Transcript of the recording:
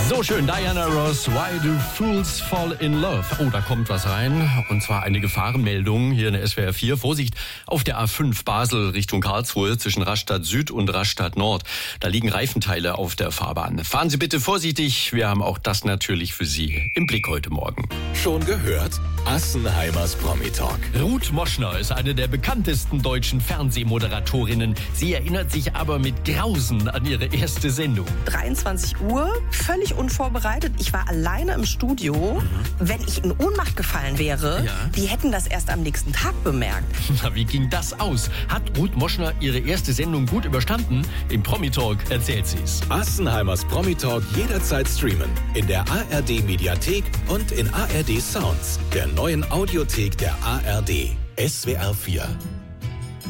So schön, Diana Ross, Why Do Fools Fall in Love? Oh, da kommt was rein, und zwar eine Gefahrenmeldung hier in der SWR 4. Vorsicht, auf der A5 Basel Richtung Karlsruhe zwischen Rastatt Süd und Rastatt Nord. Da liegen Reifenteile auf der Fahrbahn. Fahren Sie bitte vorsichtig, wir haben auch das natürlich für Sie im Blick heute Morgen. Schon gehört? Assenheimers Promi-Talk. Ruth Moschner ist eine der bekanntesten deutschen Fernsehmoderatorinnen. Sie erinnert sich aber mit Grausen an ihre erste Sendung. 23 Uhr, völlig unvorbereitet. Ich war alleine im Studio. Wenn ich in Ohnmacht gefallen wäre, die hätten das erst am nächsten Tag bemerkt. Na, wie ging das aus? Hat Ruth Moschner ihre erste Sendung gut überstanden? Im Promi-Talk erzählt sie's. Assenheimers Promi-Talk jederzeit streamen. In der ARD-Mediathek und in ARD Sounds, der neuen Audiothek der ARD. SWR 4.